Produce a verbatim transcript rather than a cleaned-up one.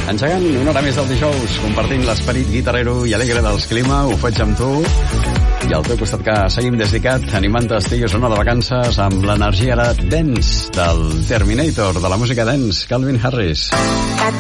Engegant una hora més del dijous, compartint l'esperit guitarrero i alegre dels Clima, ho faig amb tu. I al teu costat que seguim desdicat, animant-te estigues una de vacances amb l'energia ara dance del Terminator, de la música dance, Calvin Harris.